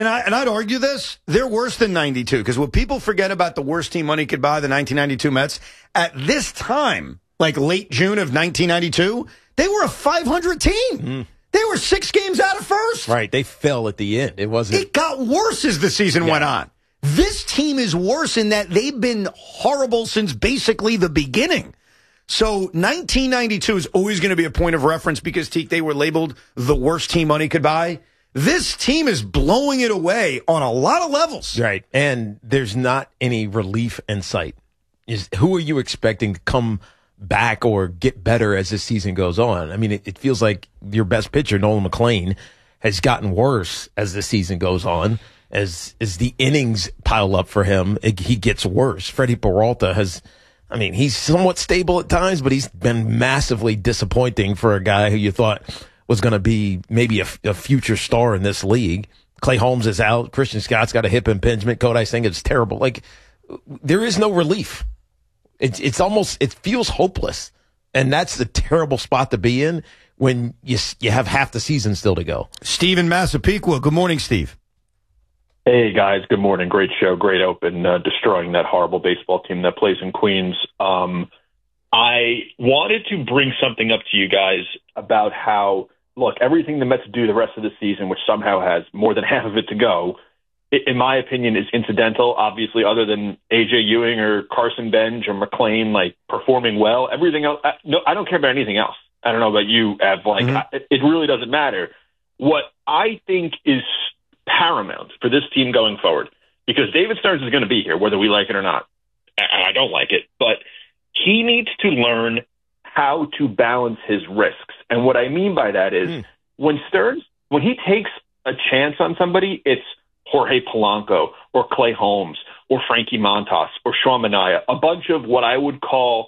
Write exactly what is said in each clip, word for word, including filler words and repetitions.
And, I, and I'd argue this, they're worse than ninety-two, because what people forget about the worst team money could buy, the nineteen ninety-two Mets, at this time, like late June of nineteen ninety-two, they were a five hundred team. Mm. They were six games out of first. Right, they fell at the end. It wasn't. It got worse as the season yeah. went on. This team is worse in that they've been horrible since basically the beginning. So nineteen ninety-two is always going to be a point of reference because, Teak, they were labeled the worst team money could buy. This team is blowing it away on a lot of levels. Right. And there's not any relief in sight. Is who are you expecting to come back or get better as this season goes on? I mean, it, it feels like your best pitcher, Nolan McLean, has gotten worse as the season goes on. As as the innings pile up for him, it, he gets worse. Freddie Peralta has, I mean, he's somewhat stable at times, but he's been massively disappointing for a guy who you thought was going to be maybe a, a future star in this league. Clay Holmes is out. Christian Scott's got a hip impingement. Kodai Senga is terrible. Like, there is no relief. It's it's almost, it feels hopeless. And that's the terrible spot to be in when you you have half the season still to go. Steve in Massapequa. Good morning, Steve. Hey, guys. Good morning. Great show. Great open. Uh, destroying that horrible baseball team that plays in Queens. Um, I wanted to bring something up to you guys about how, look, everything the Mets do the rest of the season, which somehow has more than half of it to go, in my opinion, is incidental. Obviously, other than A J Ewing or Carson Bench or McLean, like, performing well, everything else, I, no, I don't care about anything else. I don't know about you, Ev. Like, mm-hmm. I, it really doesn't matter. What I think is paramount for this team going forward, because David Stearns is going to be here, whether we like it or not, and I don't like it, but he needs to learn how to balance his risks. And what I mean by that is mm. when Stearns, when he takes a chance on somebody, it's Jorge Polanco or Clay Holmes or Frankie Montas or Sean Manaea, a bunch of what I would call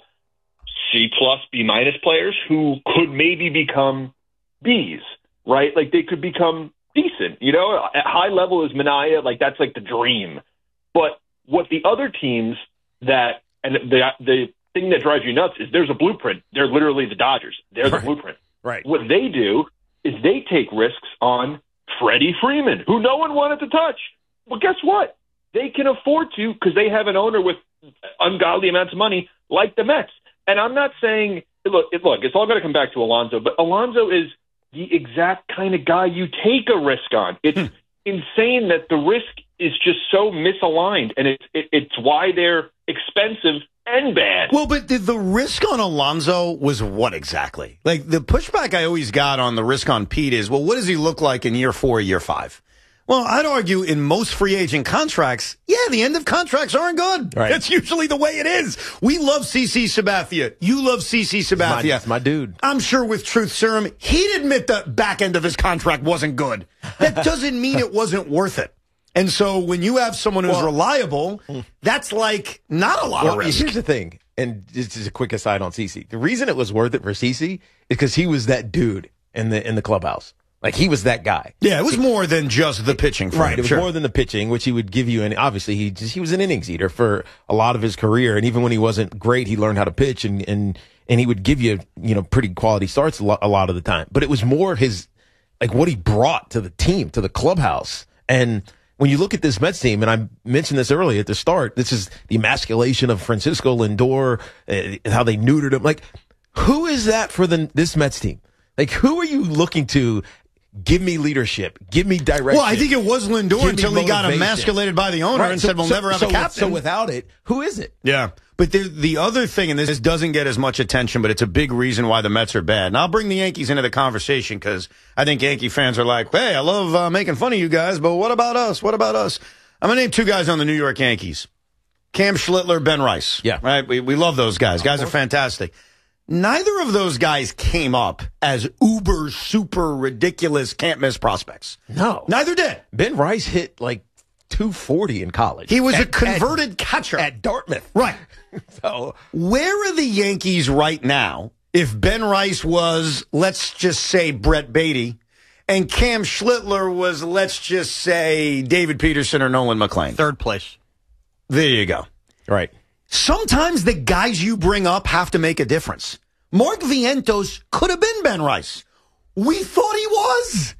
C plus, B minus players who could maybe become Bs, right? Like they could become decent, you know, at high level is Manaea, like that's like the dream. But what the other teams that, and the the thing that drives you nuts is there's a blueprint. They're literally the Dodgers. They're the right. blueprint. Right. What they do is they take risks on Freddie Freeman, who no one wanted to touch. Well, guess what? They can afford to because they have an owner with ungodly amounts of money like the Mets. And I'm not saying, look, it, look, it's all going to come back to Alonso, but Alonso is the exact kind of guy you take a risk on. It's hmm. insane that the risk is just so misaligned, and it's it, it's why they're expensive and bad. Well, but the, the risk on Alonso was what exactly? Like, the pushback I always got on the risk on Pete is, well, what does he look like in year four, year five? Well, I'd argue in most free agent contracts, yeah, the end of contracts aren't good. Right. That's usually the way it is. We love CeCe Sabathia. You love CeCe Sabathia. That's my, my dude. I'm sure with Truth Serum, he'd admit the back end of his contract wasn't good. That doesn't mean it wasn't worth it. And so when you have someone who's well, reliable, that's like not a lot well, of risk. Here's the thing, and this is a quick aside on CeCe. The reason it was worth it for CeCe is because he was that dude in the in the clubhouse. Like, he was that guy. Yeah, it was more than just the pitching. For right, him, it was sure. more than the pitching, which he would give you. And obviously, he just, he was an innings eater for a lot of his career. And even when he wasn't great, he learned how to pitch, and and and he would give you, you know, pretty quality starts a lot, a lot of the time. But it was more his, like, what he brought to the team, to the clubhouse. And when you look at this Mets team, and I mentioned this earlier at the start, this is the emasculation of Francisco Lindor, uh, how they neutered him. Like, who is that for the this Mets team? Like, who are you looking to? Give me leadership. Give me direction. Well, I think it was Lindor until he got emasculated by the owner right. and so, said, we'll so, never have so, a captain. So without it, who is it? Yeah. But the, the other thing, and this doesn't get as much attention, but it's a big reason why the Mets are bad. And I'll bring the Yankees into the conversation because I think Yankee fans are like, hey, I love uh, making fun of you guys, but what about us? What about us? I'm going to name two guys on the New York Yankees. Cam Schlittler, Ben Rice. Yeah. Right? We, we love those guys. Guys are fantastic. Neither of those guys came up as uber, super, ridiculous, can't-miss prospects. No. Neither did. Ben Rice hit, like, two forty in college. He was at, a converted at, catcher. At Dartmouth. Right. So, where are the Yankees right now if Ben Rice was, let's just say, Brett Beatty, and Cam Schlittler was, let's just say, David Peterson or Nolan McLean? Third place. There you go. Right. Sometimes the guys you bring up have to make a difference. Mark Vientos could have been Ben Rice. We thought he was.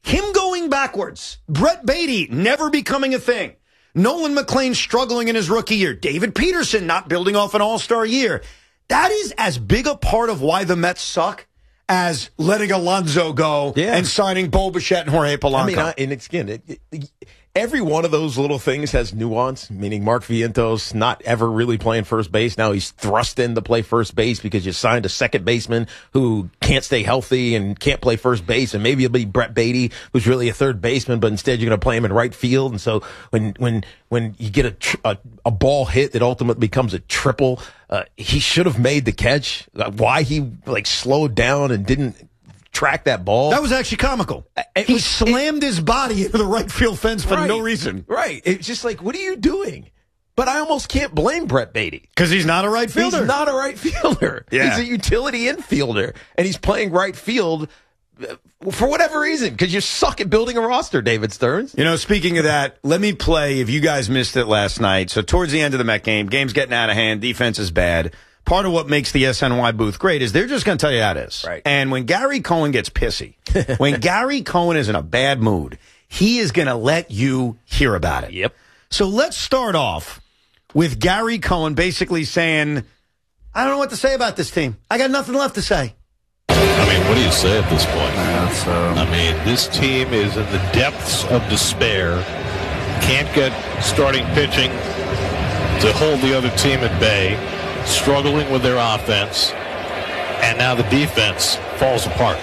him going backwards, Brett Beatty never becoming a thing, Nolan McLean struggling in his rookie year, David Peterson not building off an all-star year. That is as big a part of why the Mets suck as letting Alonso go yeah. and signing Bo Bichette and Jorge Polanco. I mean, I, and it's, again, it, it, every one of those little things has nuance, meaning Mark Vientos not ever really playing first base. Now he's thrust in to play first base because you signed a second baseman who can't stay healthy and can't play first base. And maybe it'll be Brett Beatty, who's really a third baseman, but instead you're going to play him in right field. And so when, when, when you get a, tr- a, a ball hit that ultimately becomes a triple, uh, he should have made the catch. Uh, why he like slowed down and didn't track that ball. That was actually comical. It he was, slammed it, his body into the right field fence for right, no reason. Right. It's just like, what are you doing? But I almost can't blame Brett Beatty. Because he's not a right fielder. He's not a right fielder. Yeah. He's a utility infielder. And he's playing right field for whatever reason. Because you suck at building a roster, David Stearns. You know, speaking of that, let me play, if you guys missed it last night. So towards the end of the Met game, game's getting out of hand, defense is bad. Part of what makes the S N Y booth great is they're just going to tell you how it is. Right. And when Gary Cohen gets pissy, when Gary Cohen is in a bad mood, he is going to let you hear about it. Yep. So let's start off with Gary Cohen basically saying, I don't know what to say about this team. I got nothing left to say. I mean, what do you say at this point? Yeah, um... I mean, this team is in the depths of despair. Can't get starting pitching to hold the other team at bay. Struggling with their offense, and now the defense falls apart.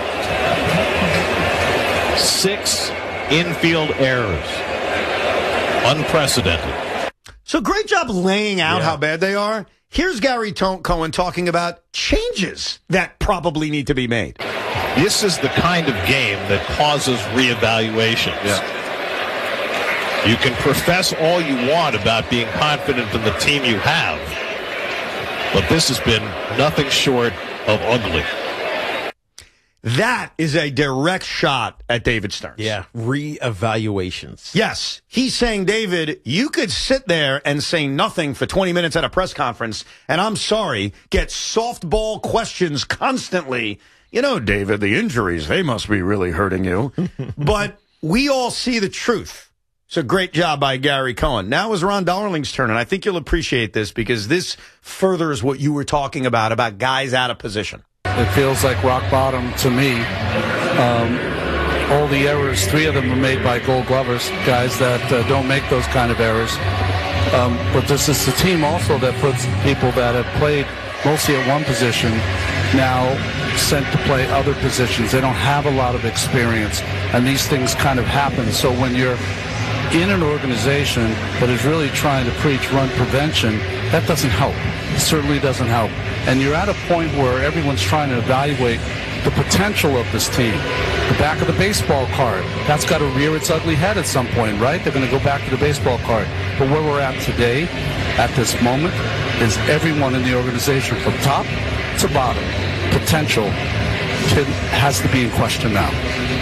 Six infield errors. Unprecedented. So great job laying out yeah. how bad they are. Here's Gary Cohen talking about changes that probably need to be made. This is the kind of game that causes reevaluations. Yeah. You can profess all you want about being confident in the team you have, but this has been nothing short of ugly. That is a direct shot at David Stearns. Yeah, re-evaluations. Yes. He's saying, David, you could sit there and say nothing for twenty minutes at a press conference, and I'm sorry, get softball questions constantly. You know, David, the injuries, they must be really hurting you. But we all see the truth. So great job by Gary Cohen. Now is Ron Darling's turn, and I think you'll appreciate this because this furthers what you were talking about, about guys out of position. It feels like rock bottom to me. Um, all the errors, three of them were made by Gold Glovers, guys that uh, don't make those kind of errors. Um, but this is the team also that puts people that have played mostly at one position now sent to play other positions. They don't have a lot of experience, and these things kind of happen. So when you're in an organization that is really trying to preach run prevention, that doesn't help. It certainly doesn't help. And you're at a point where everyone's trying to evaluate the potential of this team. The back of the baseball card, that's got to rear its ugly head at some point, right? They're going to go back to the baseball card. But where we're at today, at this moment, is everyone in the organization from top to bottom, potential can, has to be in question now.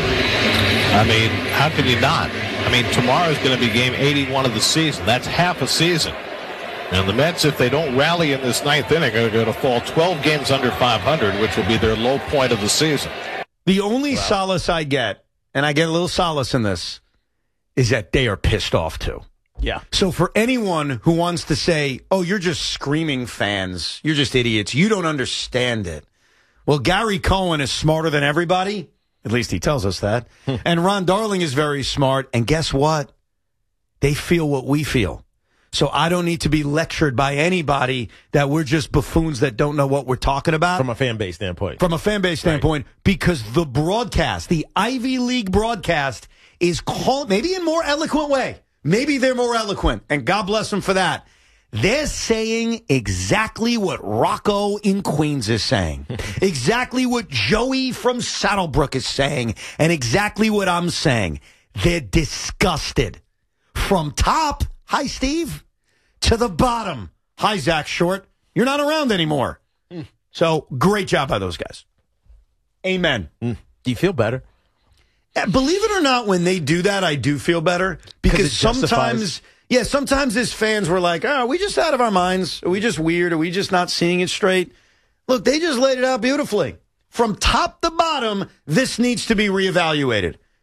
I mean, how can you not? I mean, tomorrow is going to be game eighty-one of the season. That's half a season. And the Mets, if they don't rally in this ninth inning, are going to fall twelve games under five hundred, which will be their low point of the season. The only wow. solace I get, and I get a little solace in this, is that they are pissed off too. Yeah. So for anyone who wants to say, oh, you're just screaming fans, you're just idiots, you don't understand it. Well, Gary Cohen is smarter than everybody. At least he tells us that. And Ron Darling is very smart. And guess what? They feel what we feel. So I don't need to be lectured by anybody that we're just buffoons that don't know what we're talking about. From a fan base standpoint. From a fan base standpoint. Right. Because the broadcast, the Ivy League broadcast, is called, maybe in a more eloquent way. Maybe they're more eloquent. And God bless them for that. They're saying exactly what Rocco in Queens is saying. Exactly what Joey from Saddlebrook is saying. And exactly what I'm saying. They're disgusted. From top, hi, Steve, to the bottom, hi, Zach Short, you're not around anymore. Mm. So, great job by those guys. Amen. Mm. Do you feel better? Believe it or not, when they do that, I do feel better. Because sometimes... Yeah, sometimes as fans, we're like, oh, are we just out of our minds? Are we just weird? Are we just not seeing it straight? Look, they just laid it out beautifully. From top to bottom, this needs to be reevaluated.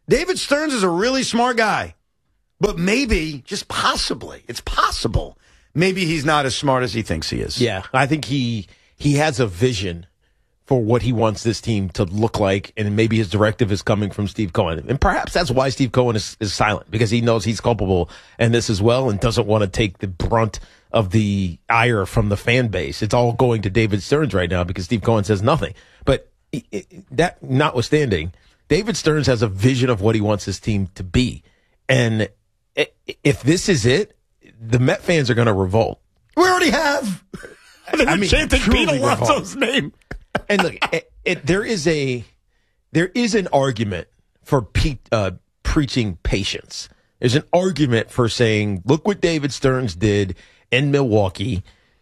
David Stearns is a really smart guy. But maybe, just possibly, it's possible, maybe he's not as smart as he thinks he is. Yeah, I think he he has a vision for what he wants this team to look like, and maybe his directive is coming from Steve Cohen. And perhaps that's why Steve Cohen is, is silent, because he knows he's culpable in this as well and doesn't want to take the brunt of the ire from the fan base. It's all going to David Stearns right now because Steve Cohen says nothing. But that notwithstanding, David Stearns has a vision of what he wants his team to be. And if this is it, the Met fans are going to revolt. We already have. I mean, chanted truly Pete Alonso's name. And look, it, it, there is a there is an argument for Pete uh, preaching patience. There's an argument for saying, look what David Stearns did in Milwaukee.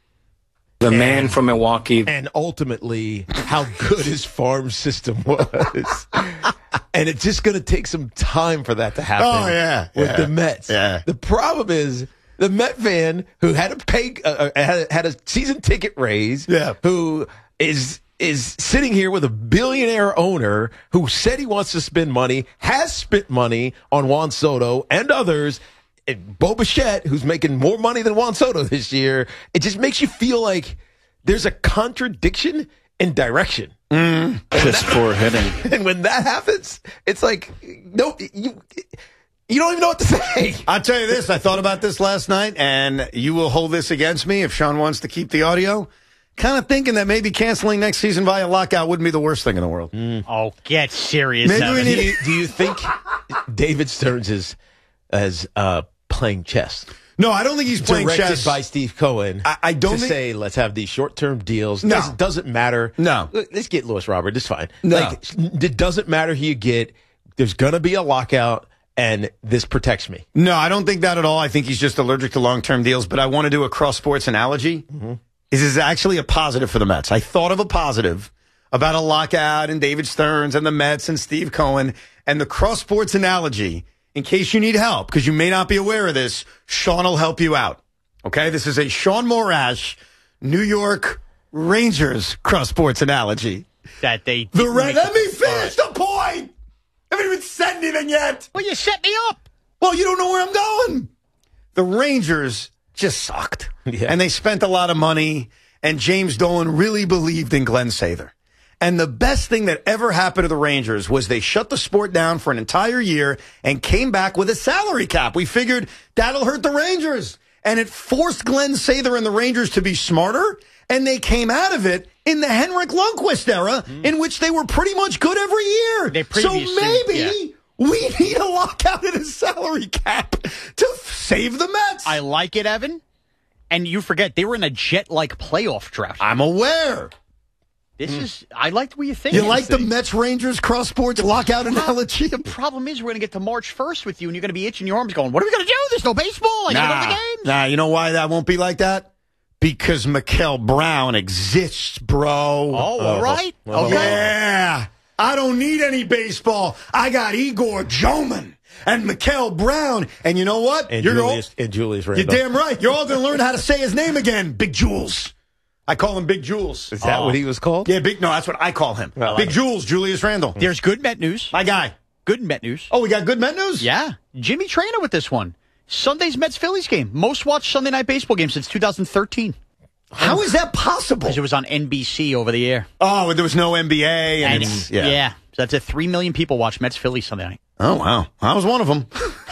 The and, man from Milwaukee. And ultimately, how good his farm system was. And it's just going to take some time for that to happen. Oh, yeah. With yeah. the Mets. Yeah. The problem is the Met fan who had a pay, uh, had, had a season ticket raise, yeah. who is is sitting here with a billionaire owner who said he wants to spend money, has spent money on Juan Soto and others, and Bo Bichette, who's making more money than Juan Soto this year. It just makes you feel like there's a contradiction in direction. Mm. Just poor hitting. And when that happens, it's like, no, you you don't even know what to say. I'll tell you this. I thought about this last night, and you will hold this against me if Sean wants to keep the audio. Kind of thinking that maybe canceling next season via lockout wouldn't be the worst thing in the world. Mm. Oh, get serious. Maybe we need do, you, do you think David Stearns is as uh, playing chess? No, I don't think he's playing Directed chess. by Steve Cohen. I, I don't to think... say let's have these short-term deals. No. Doesn't, doesn't matter. No. Let's get Louis Robert. It's fine. No. Like, it doesn't matter who you get. There's going to be a lockout, and this protects me. No, I don't think that at all. I think he's just allergic to long-term deals, but I want to do a cross-sports analogy. Mm-hmm. This is actually a positive for the Mets. I thought of a positive about a lockout and David Stearns and the Mets and Steve Cohen, and the cross-sports analogy, in case you need help, because you may not be aware of this, Sean will help you out. Okay? This is a Sean Morash, New York Rangers cross-sports analogy. That they The Red, let me finish the point! I haven't even said anything yet! Well, you set me up! Well, you don't know where I'm going! The Rangers just sucked. Yeah. And they spent a lot of money, and James Dolan really believed in Glenn Sather. And the best thing that ever happened to the Rangers was they shut the sport down for an entire year and came back with a salary cap. We figured that'll hurt the Rangers. And it forced Glenn Sather and the Rangers to be smarter, and they came out of it in the Henrik Lundqvist era, mm. in which they were pretty much good every year. They so previously- maybe... yeah. we need a lockout and a salary cap to save the Mets. I like it, Evan. And you forget, they were in a Jet-like playoff draft. I'm aware. This mm. is, I like the way you think. You like the Mets-Rangers cross-sports lockout analogy? The problem is we're going to get to March first with you, and you're going to be itching your arms going, what are we going to do? There's no baseball. I got to go to the games. Nah, you know why that won't be like that? Because Mikael Brown exists, bro. Oh, all right. Oh, Okay. Yeah. I don't need any baseball. I got Igor Joman and Mikael Brown. And you know what? And You're Julius, all, and Julius You're Randle. damn right. You're all going to learn how to say his name again. Big Jules. I call him Big Jules. Is that Oh. what he was called? Yeah, Big. No, that's what I call him. Well, Big Jules, Julius Randle. There's good Met news. My guy. Good Met news. Oh, we got good Met news? Yeah. Jimmy Traynor with this one. Sunday's Mets-Phillies game. Most watched Sunday night baseball game since two thousand thirteen. How is that possible? Because it was on N B C over the air. Oh, there was no N B A. And, And it's, yeah. yeah. So that's it. Three million people watched Mets-Phillies Sunday night. Oh, wow. I was one of them.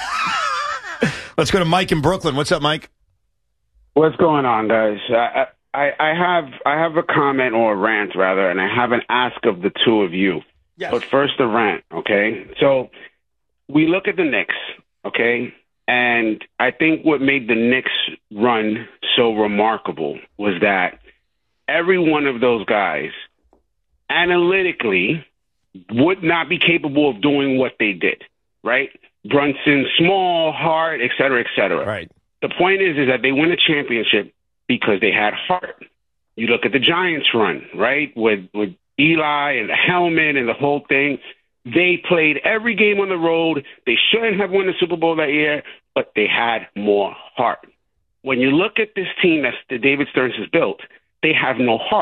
Let's go to Mike in Brooklyn. What's up, Mike? What's going on, guys? I, I, I have I have a comment or a rant, rather, and I have an ask of the two of you. Yes. But first, the rant, okay? So we look at the Knicks, okay? And I think what made the Knicks run so remarkable was that every one of those guys analytically would not be capable of doing what they did, right? Brunson, Small, Hart, et cetera, et cetera. Right. The point is, is that they win a championship because they had heart. You look at the Giants run, right, with with Eli and the helmet and the whole thing. They played every game on the road. They shouldn't have won the Super Bowl that year, but they had more heart. When you look at this team that David Stearns has built, they have no heart.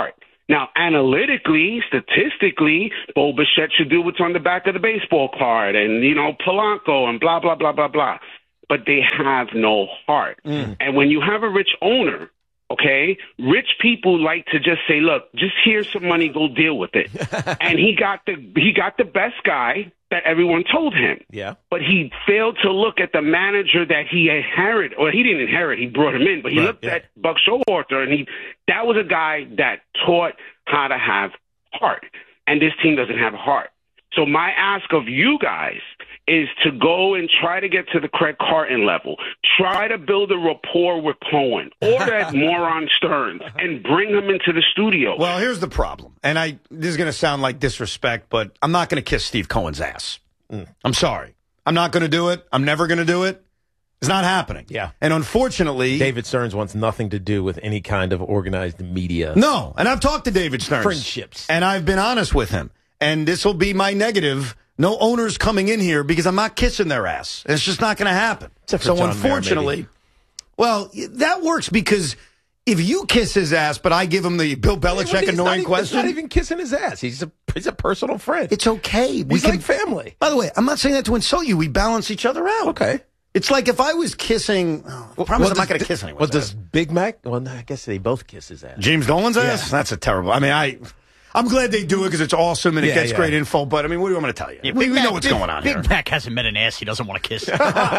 Now, analytically, statistically, Bo Bichette should do what's on the back of the baseball card and, you know, Polanco and blah, blah, blah, blah, blah. But they have no heart. Mm. And when you have a rich owner, okay, rich people like to just say, look, just here's some money, go deal with it. And he got the he got the best guy that everyone told him. Yeah. But he failed to look at the manager that he inherited. Or he didn't inherit, he brought him in. But he right, looked yeah. at Buck Showalter, and he that was a guy that taught how to have heart. And this team doesn't have heart. So my ask of you guys is to go and try to get to the Craig Carton level. Try to build a rapport with Cohen or that moron Stearns and bring him into the studio. Well, here's the problem. And I this is going to sound like disrespect, but I'm not going to kiss Steve Cohen's ass. Mm. I'm sorry. I'm not going to do it. I'm never going to do it. It's not happening. Yeah. And unfortunately, David Stearns wants nothing to do with any kind of organized media. No. And I've talked to David Stearns. Friendships. And I've been honest with him. And this will be my negative. No owners coming in here because I'm not kissing their ass. It's just not going to happen. Except for so John unfortunately, Mayer, well, that works because if you kiss his ass, but I give him the Bill Belichick he's annoying not, question. He's not even kissing his ass. He's a he's a personal friend. It's okay. We he's can, like family. By the way, I'm not saying that to insult you. We balance each other out. Okay. It's like if I was kissing. Oh, the problem is I'm not going to kiss anyone. Well, does Big Mac? Well, I guess they both kiss his ass. James Dolan's ass? Yeah. That's a terrible. I mean, I. I'm glad they do it because it's awesome and it yeah, gets yeah. great info. But I mean, what do you want me to tell you? Yeah, we we Mac, know what's Big, going on Big here. Mac hasn't met an ass he doesn't want to kiss.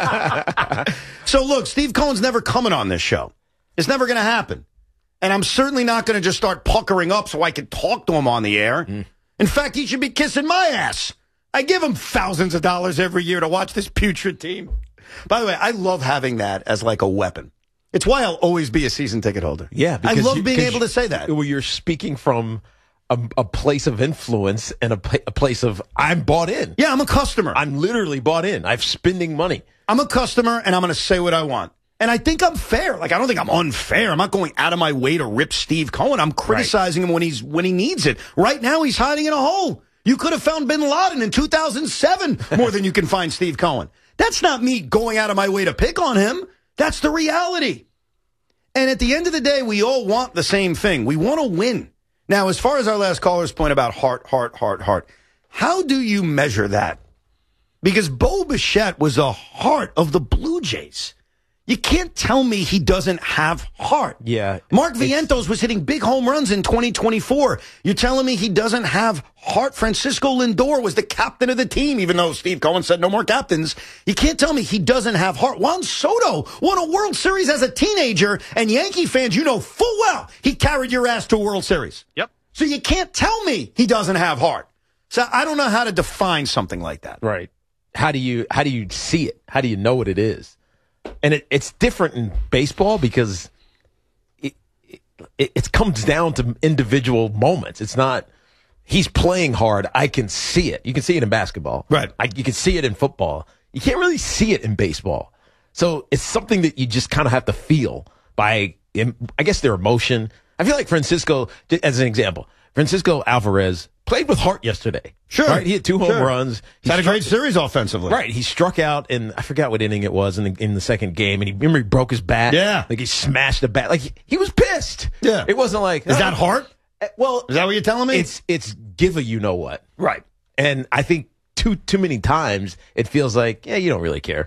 So look, Steve Cohen's never coming on this show. It's never going to happen. And I'm certainly not going to just start puckering up so I can talk to him on the air. Mm. In fact, he should be kissing my ass. I give him thousands of dollars every year to watch this putrid team. By the way, I love having that as like a weapon. It's why I'll always be a season ticket holder. Yeah, I love you, being able to say that. Well, you're speaking from a, a place of influence and a, a place of I'm bought in. Yeah, I'm a customer. I'm literally bought in. I'm spending money. I'm a customer, and I'm going to say what I want. And I think I'm fair. Like, I don't think I'm unfair. I'm not going out of my way to rip Steve Cohen. I'm criticizing right. him when he's when he needs it. Right now, he's hiding in a hole. You could have found bin Laden in two thousand seven more than you can find Steve Cohen. That's not me going out of my way to pick on him. That's the reality. And at the end of the day, we all want the same thing. We want to win. Now, as far as our last caller's point about heart, heart, heart, heart, how do you measure that? Because Bo Bichette was the heart of the Blue Jays. You can't tell me he doesn't have heart. Yeah. Mark Vientos was hitting big home runs in twenty twenty-four. You're telling me he doesn't have heart? Francisco Lindor was the captain of the team, even though Steve Cohen said no more captains. You can't tell me he doesn't have heart. Juan Soto won a World Series as a teenager, and Yankee fans, you know full well he carried your ass to a World Series. Yep. So you can't tell me he doesn't have heart. So I don't know how to define something like that. Right. How do you how do you see it? How do you know what it is? And it, it's different in baseball because it, it it comes down to individual moments. It's not he's playing hard. I can see it. You can see it in basketball. Right. I, you can see it in football. You can't really see it in baseball. So it's something that you just kind of have to feel by, I guess, their emotion. I feel like Francisco, as an example, Francisco Alvarez played with heart yesterday. Sure. Right? He had two home sure. runs. He had a great series offensively. Right. He struck out in, I forgot what inning it was in the, in the second game. And he, remember he broke his bat? Yeah. Like he smashed the bat. Like he, he was pissed. Yeah. It wasn't like. Is oh, that heart? Well. Is that what you're telling me? It's, it's give a you know what. Right. And I think too, too many times it feels like, yeah, you don't really care.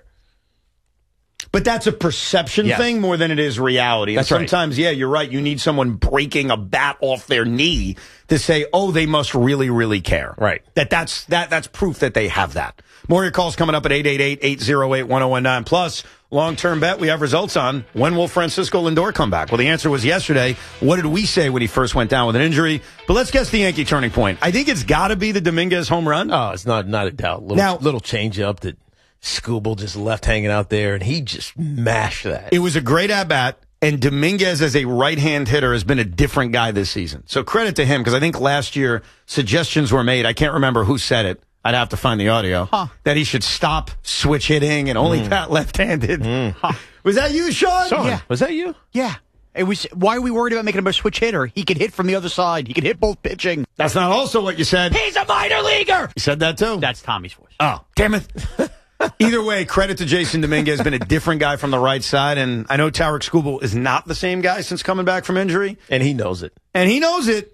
But that's a perception yes. thing more than it is reality. And that's sometimes, right. yeah, you're right. You need someone breaking a bat off their knee to say, oh, they must really, really care. Right. That that's that that's proof that they have that. More of your calls coming up at eight eight eight, eight oh eight, one oh one nine. Plus, long-term bet we have results on. When will Francisco Lindor come back? Well, the answer was yesterday. What did we say when he first went down with an injury? But let's guess the Yankee turning point. I think it's got to be the Dominguez home run. Oh, it's not not a doubt. Little, now, little change up that Skubal just left hanging out there, and he just mashed that. It was a great at-bat, and Dominguez as a right-hand hitter has been a different guy this season. So credit to him, because I think last year suggestions were made. I can't remember who said it. I'd have to find the audio. Huh. That he should stop switch hitting and only Mm. bat left-handed. Mm. Huh. Was that you, Sean? Sean, Yeah. was that you? Yeah. It was. Why are we worried about making him a switch hitter? He can hit from the other side. He can hit both pitching. That's not also what you said. He's a minor leaguer. You said that too? That's Tommy's voice. Oh, damn it. Either way, credit to Jason Dominguez. Been a different guy from the right side. And I know Tarik Skubal is not the same guy since coming back from injury. And he knows it. And he knows it.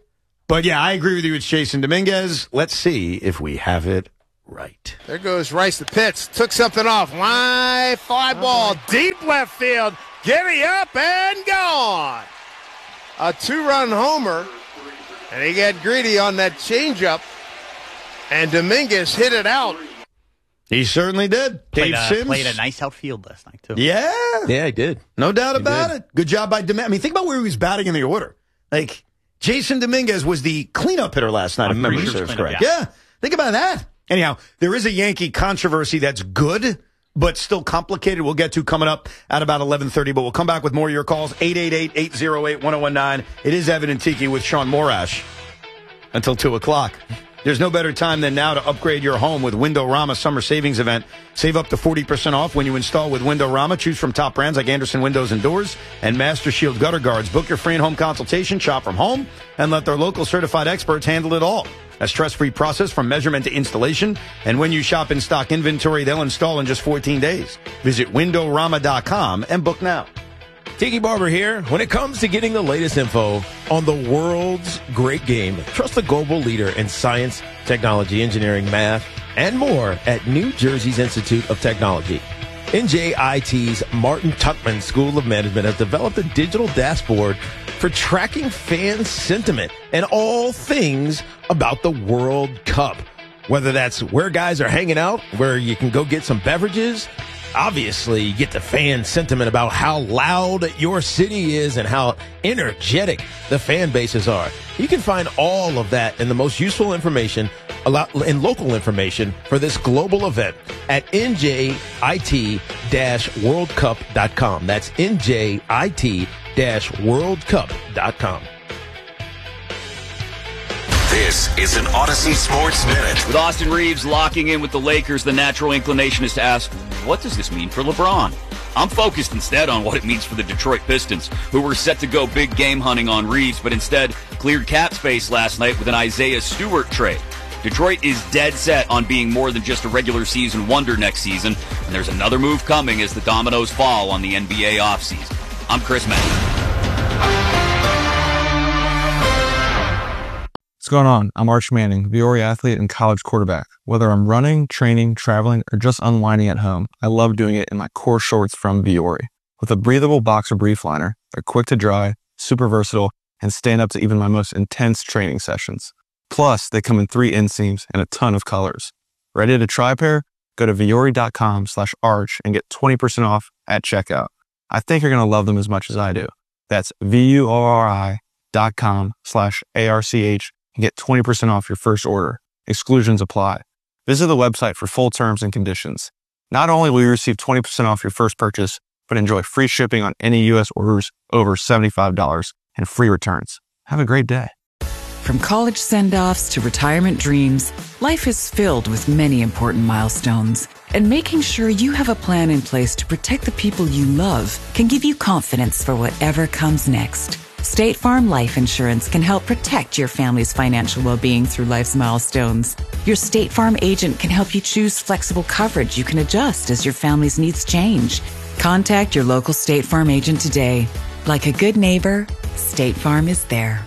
But, yeah, I agree with you. It's Jason Dominguez. Let's see if we have it right. There goes Rice the pitch. Took something off. Line fly ball. Deep left field. Giddy up and gone. A two-run homer. And he got greedy on that changeup. And Dominguez hit it out. He certainly did. Played Dave a, Sims. played a nice outfield last night, too. Yeah. Yeah, he did. No doubt He about did. it. Good job by Dominguez. I mean, think about where he was batting in the order. Like, Jason Dominguez was the cleanup hitter last night, if I'm memory pretty sure serves cleanup, correct. yeah. Yeah. Think about that. Anyhow, there is a Yankee controversy that's good, but still complicated. We'll get to coming up at about eleven thirty, but we'll come back with more of your calls. eight eight eight, eight oh eight, one oh one nine. It is Evan and Tiki with Sean Morash until two o'clock. There's no better time than now to upgrade your home with Windorama Summer Savings Event. Save up to forty percent off when you install with Windorama. Choose from top brands like Anderson Windows and Doors and Master Shield Gutter Guards. Book your free in-home consultation, shop from home, and let their local certified experts handle it all. A stress-free process from measurement to installation. And when you shop in stock inventory, they'll install in just fourteen days. Visit Windorama dot com and book now. Tiki Barber here. When it comes to getting the latest info on the world's great game, trust the global leader in science, technology, engineering, math, and more at New Jersey's Institute of Technology. N J I T's Martin Tuckman School of Management has developed a digital dashboard for tracking fan sentiment and all things about the World Cup. Whether that's where guys are hanging out, where you can go get some beverages. Obviously, you get the fan sentiment about how loud your city is and how energetic the fan bases are. You can find all of that and the most useful information and local information for this global event at N J I T world cup dot com. That's N J I T world cup dot com. This is an Odyssey Sports Minute. With Austin Reeves locking in with the Lakers, the natural inclination is to ask, what does this mean for LeBron? I'm focused instead on what it means for the Detroit Pistons, who were set to go big game hunting on Reeves, but instead cleared cap space last night with an Isaiah Stewart trade. Detroit is dead set on being more than just a regular season wonder next season, and there's another move coming as the dominoes fall on the N B A offseason. I'm Chris Manning. What's going on? I'm Arch Manning, Viore athlete and college quarterback. Whether I'm running, training, traveling, or just unwinding at home, I love doing it in my core shorts from Viore. With a breathable boxer brief liner, they're quick to dry, super versatile, and stand up to even my most intense training sessions. Plus, they come in three inseams and a ton of colors. Ready to try a pair? Go to Viore.com slash arch and get twenty percent off at checkout. I think you're going to love them as much as I do. That's V-U-O-R-I dot com slash A-R-C-H and get twenty percent off your first order. Exclusions apply. Visit the website for full terms and conditions. Not only will you receive twenty percent off your first purchase, but enjoy free shipping on any U S orders over seventy-five dollars and free returns. Have a great day. From college send-offs to retirement dreams, life is filled with many important milestones. And making sure you have a plan in place to protect the people you love can give you confidence for whatever comes next. State Farm Life Insurance can help protect your family's financial well-being through life's milestones. Your State Farm agent can help you choose flexible coverage you can adjust as your family's needs change. Contact your local State Farm agent today. Like a good neighbor, State Farm is there.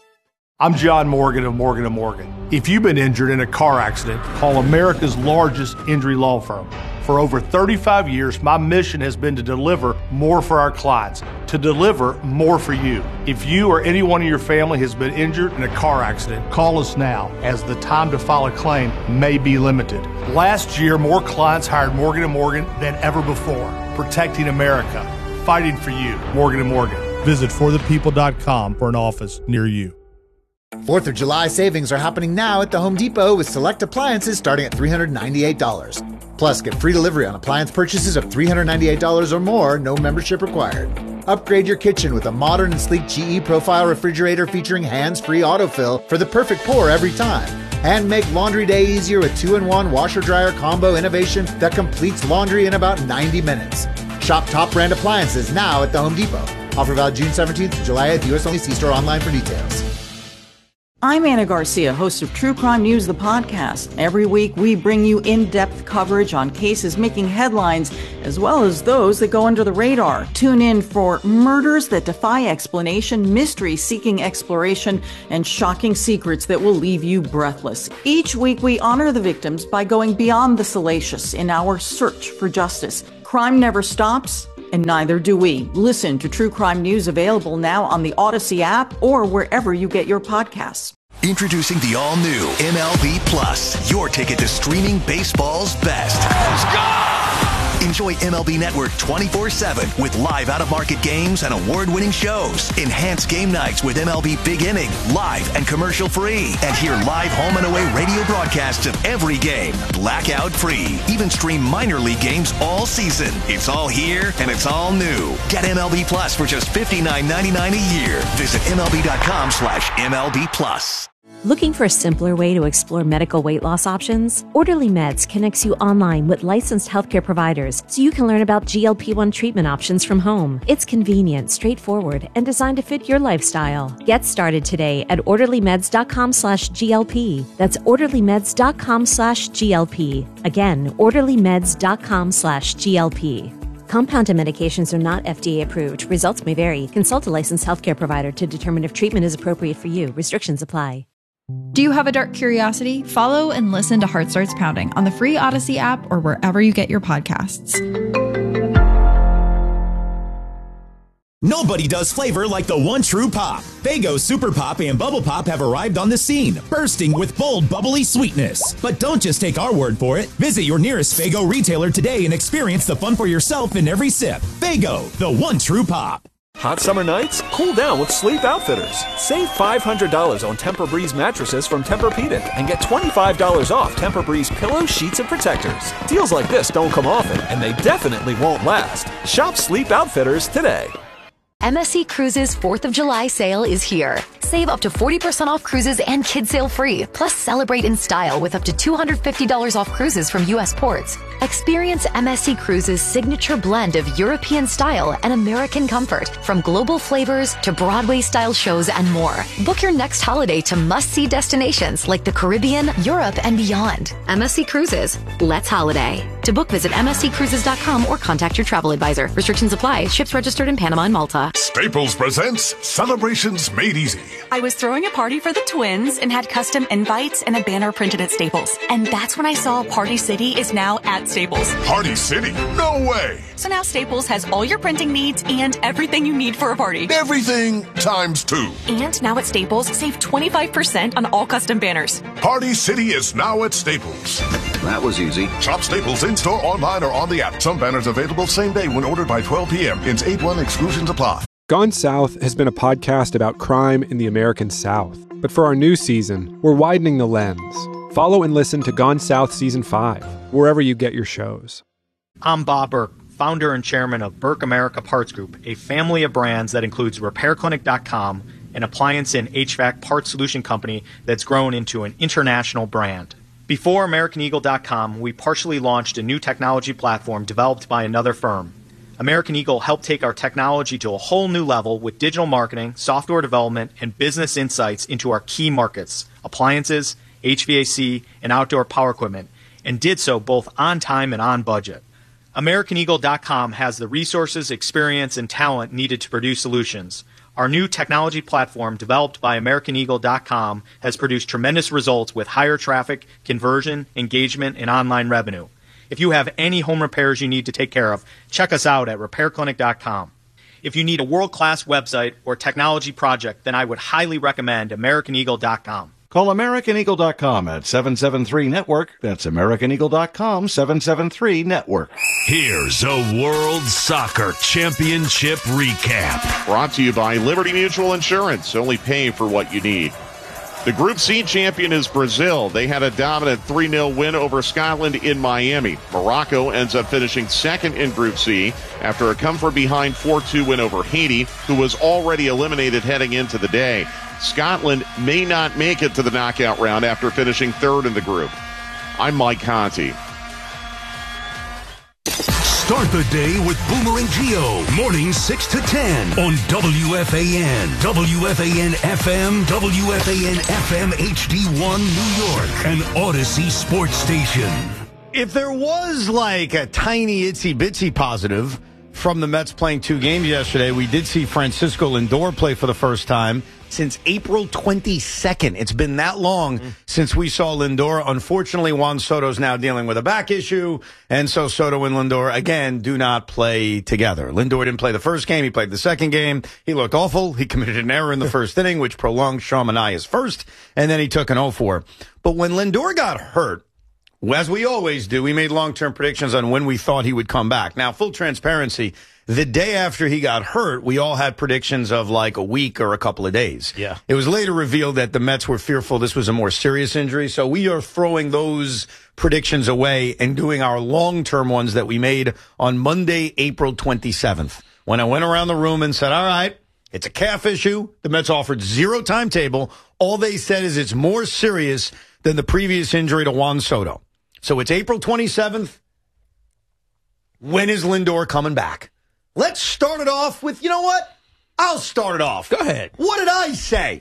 I'm John Morgan of Morgan and Morgan. If you've been injured in a car accident, call America's largest injury law firm. For over thirty-five years, my mission has been to deliver more for our clients, to deliver more for you. If you or anyone in your family has been injured in a car accident, call us now, as the time to file a claim may be limited. Last year, more clients hired Morgan and Morgan than ever before, protecting America, fighting for you. Morgan and Morgan. Visit for the people dot com for an office near you. fourth of July savings are happening now at the Home Depot with select appliances starting at three hundred ninety-eight dollars. Plus, get free delivery on appliance purchases of three hundred ninety-eight dollars or more, no membership required. Upgrade your kitchen with a modern and sleek G E Profile refrigerator featuring hands-free autofill for the perfect pour every time. And make laundry day easier with two in one washer-dryer combo innovation that completes laundry in about ninety minutes. Shop top brand appliances now at the Home Depot. Offer valid June seventeenth to July eighth, U S only. See store online for details. I'm Anna Garcia, host of True Crime News, the podcast. Every week, we bring you in-depth coverage on cases making headlines, as well as those that go under the radar. Tune in for murders that defy explanation, mystery seeking exploration, and shocking secrets that will leave you breathless. Each week, we honor the victims by going beyond the salacious in our search for justice. Crime never stops, and neither do we. Listen to True Crime News, available now on the Odyssey app or wherever you get your podcasts. Introducing the all-new M L B Plus, your ticket to streaming baseball's best. Let's go! Enjoy M L B Network twenty-four seven with live out-of-market games and award-winning shows. Enhance game nights with M L B Big Inning, live and commercial-free. And hear live home and away radio broadcasts of every game, blackout-free. Even stream minor league games all season. It's all here, and it's all new. Get M L B Plus for just fifty-nine ninety-nine a year. Visit MLB.com slash MLB Plus. Looking for a simpler way to explore medical weight loss options? Orderly Meds connects you online with licensed healthcare providers so you can learn about G L P one treatment options from home. It's convenient, straightforward, and designed to fit your lifestyle. Get started today at orderlymeds.com slash GLP. That's orderlymeds.com slash GLP. Again, orderlymeds.com slash GLP. Compounded medications are not F D A approved. Results may vary. Consult a licensed healthcare provider to determine if treatment is appropriate for you. Restrictions apply. Do you have a dark curiosity? Follow and listen to Heart Starts Pounding on the free Odyssey app or wherever you get your podcasts. Nobody does flavor like the one true pop. Faygo Super Pop and Bubble Pop have arrived on the scene, bursting with bold, bubbly sweetness. But don't just take our word for it. Visit your nearest Faygo retailer today and experience the fun for yourself in every sip. Faygo, the one true pop. Hot summer nights? Cool down with Sleep Outfitters. Save five hundred dollars on Tempur-Breeze mattresses from Tempur-Pedic and get twenty-five dollars off Tempur-Breeze pillows, sheets, and protectors. Deals like this don't come often, and they definitely won't last. Shop Sleep Outfitters today. M S C Cruises fourth of July sale is here. Save up to forty percent off cruises and kids sail free. Plus, celebrate in style with up to two hundred fifty dollars off cruises from U S ports. Experience M S C Cruises' signature blend of European style and American comfort, from global flavors to Broadway-style shows and more. Book your next holiday to must-see destinations like the Caribbean, Europe, and beyond. M S C Cruises. Let's holiday. To book, visit M S C cruises dot com or contact your travel advisor. Restrictions apply. Ships registered in Panama and Malta. Staples presents Celebrations Made Easy. I was throwing a party for the twins and had custom invites and a banner printed at Staples. And that's when I saw Party City is now at Staples. Party City? No way! So now Staples has all your printing needs and everything you need for a party. Everything times two. And now at Staples, save twenty-five percent on all custom banners. Party City is now at Staples. That was easy. Shop Staples in-store, online, or on the app. Some banners available same day when ordered by twelve p.m. Ins eight one exclusions apply. Gone South has been a podcast about crime in the American South. But for our new season, we're widening the lens. Follow and listen to Gone South Season five, wherever you get your shows. I'm Bob Burke, founder and chairman of Burke America Parts Group, a family of brands that includes repair clinic dot com, an appliance and H V A C parts solution company that's grown into an international brand. Before American Eagle dot com, we partially launched a new technology platform developed by another firm. American Eagle helped take our technology to a whole new level with digital marketing, software development, and business insights into our key markets, appliances, H V A C, and outdoor power equipment, and did so both on time and on budget. American Eagle dot com has the resources, experience, and talent needed to produce solutions. Our new technology platform, developed by American Eagle dot com, has produced tremendous results with higher traffic, conversion, engagement, and online revenue. If you have any home repairs you need to take care of, check us out at repair clinic dot com. If you need a world-class website or technology project, then I would highly recommend American Eagle dot com. Call American Eagle dot com at seven seven three network. That's American Eagle dot com, seven seven three network. Here's a World Soccer Championship recap. Brought to you by Liberty Mutual Insurance. Only pay for what you need. The Group C champion is Brazil. They had a dominant three nil win over Scotland in Miami. Morocco ends up finishing second in Group C after a come-from-behind four two win over Haiti, who was already eliminated heading into the day. Scotland may not make it to the knockout round after finishing third in the group. I'm Mike Conti. Start the day with Boomer and Gio. Mornings six to ten on W F A N, W F A N F M, W F A N F M H D one New York, and Odyssey Sports Station. If there was like a tiny itsy bitsy positive from the Mets playing two games yesterday, we did see Francisco Lindor play for the first time since April twenty-second. It's been that long mm. since we saw Lindor. Unfortunately, Juan Soto's now dealing with a back issue, and so Soto and Lindor, again, do not play together. Lindor didn't play the first game. He played the second game. He looked awful. He committed an error in the first inning, which prolonged Sean Manaea's first, and then he took an oh four. But when Lindor got hurt, as we always do, we made long-term predictions on when we thought he would come back. Now, full transparency, the day after he got hurt, we all had predictions of like a week or a couple of days. Yeah. It was later revealed that the Mets were fearful this was a more serious injury, so we are throwing those predictions away and doing our long-term ones that we made on Monday, April twenty-seventh, when I went around the room and said, all right, it's a calf issue. The Mets offered zero timetable. All they said is it's more serious than the previous injury to Juan Soto. So it's April twenty-seventh. When is Lindor coming back? Let's start it off with, you know what? I'll start it off. Go ahead. What did I say?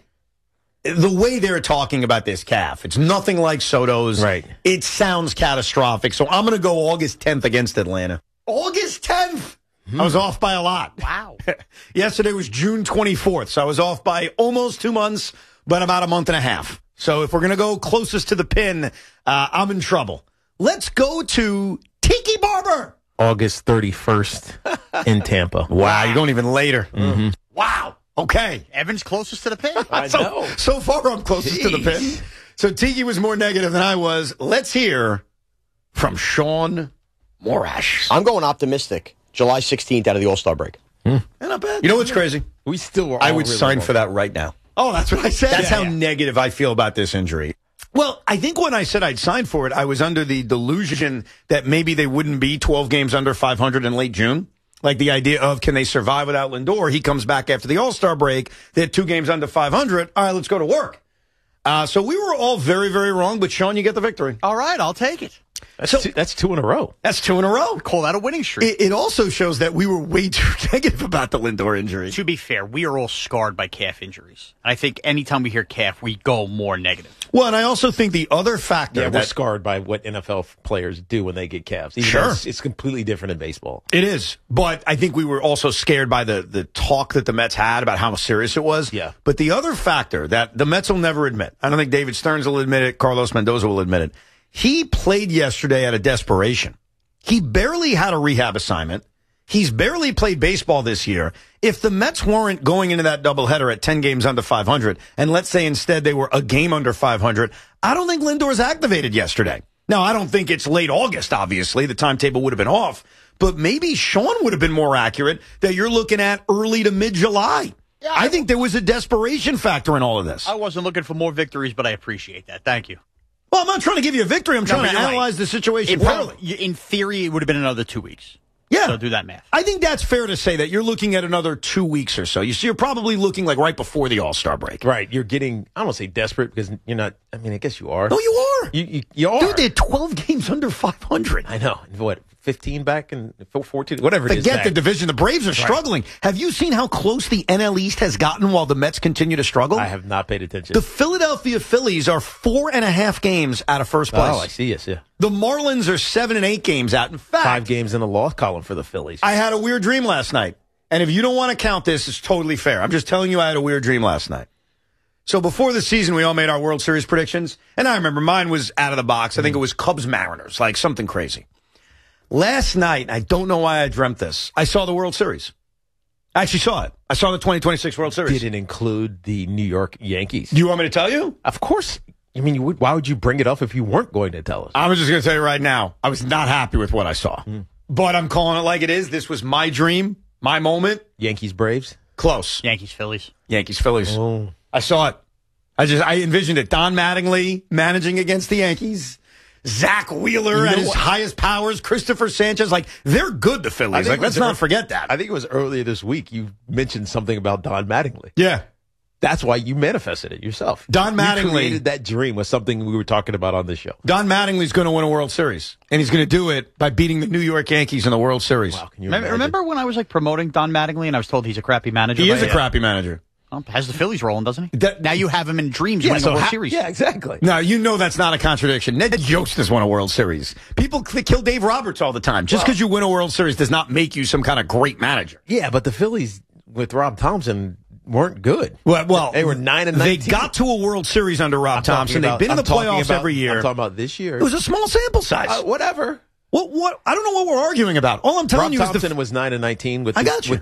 The way they're talking about this calf, it's nothing like Soto's. Right. It sounds catastrophic. So I'm going to go August tenth against Atlanta. August tenth? Hmm. I was off by a lot. Wow. Yesterday was June twenty-fourth, so I was off by almost two months, but about a month and a half. So if we're going to go closest to the pin, uh, I'm in trouble. Let's go to Tiki Barber. August thirty-first in Tampa. Wow, you're going even later. Mm-hmm. Wow. Okay. Evan's closest to the pin. I so, know. So far, I'm closest Jeez. to the pin. So Tiki was more negative than I was. Let's hear from Sean Morash. I'm going optimistic. July sixteenth out of the All-Star break. Hmm. Not bad. You know what's crazy? We still were. I would really sign wrong. for that right now. Oh, that's what I said. That's yeah, how yeah. negative I feel about this injury. Well, I think when I said I'd sign for it, I was under the delusion that maybe they wouldn't be twelve games under five hundred in late June. Like the idea of, can they survive without Lindor? He comes back after the All-Star break. They're two games under five hundred. All right, let's go to work. Uh, so we were all very, very wrong, but Sean, you get the victory. All right, I'll take it. That's, so, two, that's two in a row. That's two in a row. Call that a winning streak. It, it also shows that we were way too negative about the Lindor injury. To be fair, we are all scarred by calf injuries. I think anytime we hear calf, we go more negative. Well, and I also think the other factor yeah, that we're scarred by what N F L players do when they get calves. Even sure. It's, it's completely different in baseball. It is. But I think we were also scared by the, the talk that the Mets had about how serious it was. Yeah. But the other factor that the Mets will never admit, I don't think David Stearns will admit it, Carlos Mendoza will admit it, he played yesterday out of desperation. He barely had a rehab assignment. He's barely played baseball this year. If the Mets weren't going into that doubleheader at ten games under five hundred, and let's say instead they were a game under five hundred, I don't think Lindor's activated yesterday. Now, I don't think it's late August, obviously. The timetable would have been off. But maybe Sean would have been more accurate that you're looking at early to mid-July. Yeah, I, I think there was a desperation factor in all of this. I wasn't looking for more victories, but I appreciate that. Thank you. Well, I'm not trying to give you a victory. I'm no, trying to analyze right. the situation it thoroughly. Probably, in theory, it would have been another two weeks. Yeah. So do that math. I think that's fair to say that you're looking at another two weeks or so. You see, you're probably looking like right before the All-Star break. Right. You're getting, I don't want to say desperate because you're not, I mean, I guess you are. No, you are. You, you, you are. Dude, they're twelve games under five hundred. I know. What, fifteen back and fourteen, whatever it is. Forget back. the division. The Braves are right. struggling. Have you seen how close the N L East has gotten while the Mets continue to struggle? I have not paid attention. The Philadelphia Phillies are four and a half games out of first place. Oh, I see. Yes, yeah. The Marlins are seven and eight games out. In fact, five games in the loss column for the Phillies. I had a weird dream last night. And if you don't want to count this, it's totally fair. I'm just telling you I had a weird dream last night. So before the season, we all made our World Series predictions. And I remember mine was out of the box. I think it was Cubs Mariners, like something crazy. Last night, I don't know why I dreamt this. I saw the World Series. I actually saw it. I saw the twenty twenty-six World Series. Did it include the New York Yankees? Do you want me to tell you? Of course. I mean, you would, why would you bring it up if you weren't going to tell us? I was just going to tell you right now, I was not happy with what I saw. Mm. But I'm calling it like it is. This was my dream, my moment. Yankees Braves? Close. Yankees Phillies. Yankees Phillies. Oh. I saw it. I just I envisioned it. Don Mattingly managing against the Yankees. Zach Wheeler you know at his what? highest powers. Christopher Sanchez. Like, they're good, the Phillies. Like, let's not forget that. I think it was earlier this week you mentioned something about Don Mattingly. Yeah. That's why you manifested it yourself. Don Mattingly you created that dream was something we were talking about on this show. Don Mattingly's going to win a World Series, and he's going to do it by beating the New York Yankees in the World Series. Wow, can you remember, remember when I was like promoting Don Mattingly and I was told he's a crappy manager? He is a yeah. crappy manager. Well, has the Phillies rolling, doesn't he? That, now you have him in dreams yeah, winning so a World ha- Series. Yeah, exactly. Now, you know that's not a contradiction. Ned Yost has won a World Series. People kill Dave Roberts all the time. Just because well, you win a World Series does not make you some kind of great manager. Yeah, but the Phillies with Rob Thompson weren't good. Well, well they were nine and nineteen. They got to a World Series under Rob I'm Thompson. About, They've been in I'm the playoffs about, every year. I'm talking about this year. It was a small sample size. Uh, whatever. What? What? I don't know what we're arguing about. All I'm telling Rob you Thompson is the was nine and nineteen with I the, got you. with